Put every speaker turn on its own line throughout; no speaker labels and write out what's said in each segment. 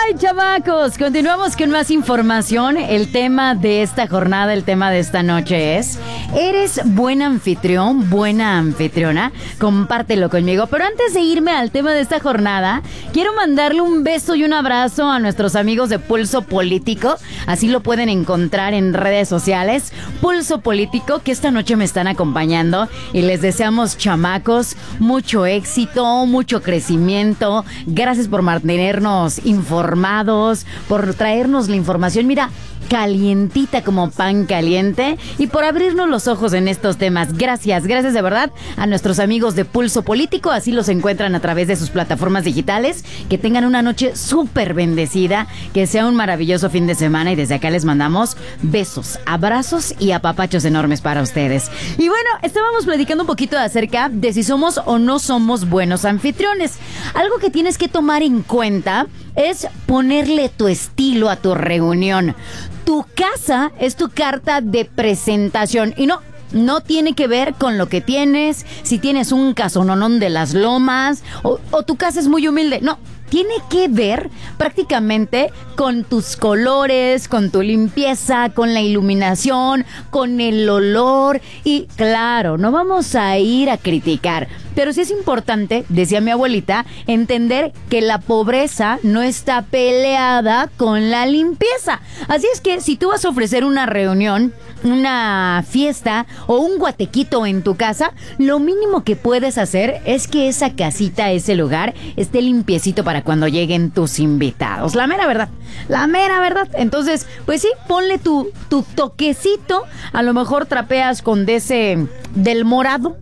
Ay, chamacos, continuamos con más información. El tema de esta jornada, el tema de esta noche es: ¿eres buen anfitrión, buena anfitriona? Compártelo conmigo. Pero antes de irme al tema de esta jornada, quiero mandarle un beso y un abrazo a nuestros amigos de Pulso Político. Así lo pueden encontrar en redes sociales. Pulso Político, que esta noche me están acompañando. Y les deseamos, chamacos, mucho éxito, mucho crecimiento. Gracias por mantenernos informados, por traernos la información, mira, calientita como pan caliente, y por abrirnos los ojos en estos temas. Gracias de verdad a nuestros amigos de Pulso Político. Así los encuentran a través de sus plataformas digitales. Que tengan una noche súper bendecida, que sea un maravilloso fin de semana, y desde acá les mandamos besos, abrazos y apapachos enormes para ustedes. Y bueno, estábamos platicando un poquito acerca de si somos o no somos buenos anfitriones. Algo que tienes que tomar en cuenta es ponerle tu estilo a tu reunión. Tu casa es tu carta de presentación, y no tiene que ver con lo que tienes, si tienes un casononón de las lomas o tu casa es muy humilde. No, tiene que ver prácticamente con tus colores, con tu limpieza, con la iluminación, con el olor. Y claro, no vamos a ir a criticar, pero sí es importante, decía mi abuelita, entender que la pobreza no está peleada con la limpieza. Así es que si tú vas a ofrecer una reunión, una fiesta o un guatequito en tu casa, lo mínimo que puedes hacer es que esa casita, ese lugar, esté limpiecito para cuando lleguen tus invitados. La mera verdad. Entonces, pues sí, ponle tu toquecito. A lo mejor trapeas con del morado.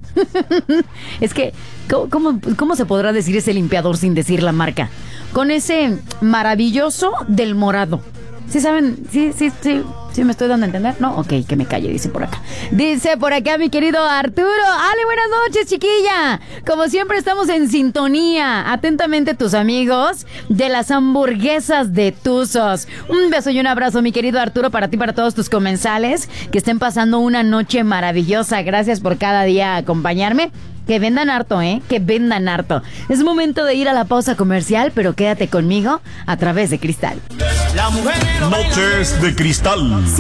Es que, ¿cómo se podrá decir ese limpiador sin decir la marca? Con ese maravilloso del morado. ¿Sí saben? Sí, me estoy dando a entender. No, ok, que me calle, dice por acá. Dice por acá mi querido Arturo. Ale, buenas noches, chiquilla. Como siempre estamos en sintonía. Atentamente tus amigos de las hamburguesas de Tuzos. Un beso y un abrazo, mi querido Arturo, para ti y para todos tus comensales. Que estén pasando una noche maravillosa. Gracias por cada día acompañarme. Que vendan harto, que vendan harto. Es momento de ir a la pausa comercial, pero quédate conmigo a través de Cristal.
Noches de Cristal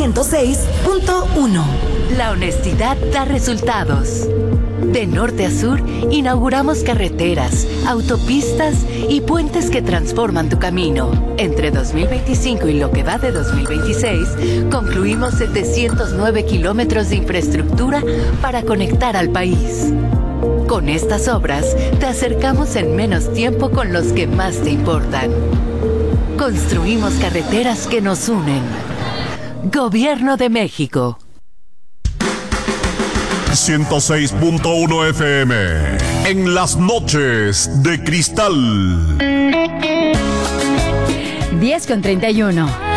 106.1.
La honestidad da resultados. De norte a sur, inauguramos carreteras, autopistas y puentes que transforman tu camino. Entre 2025 y lo que va de 2026, concluimos 709 kilómetros de infraestructura para conectar al país. Con estas obras, te acercamos en menos tiempo con los que más te importan. Construimos carreteras que nos unen. Gobierno de México.
106.1 FM. En las noches de Cristal.
10:31.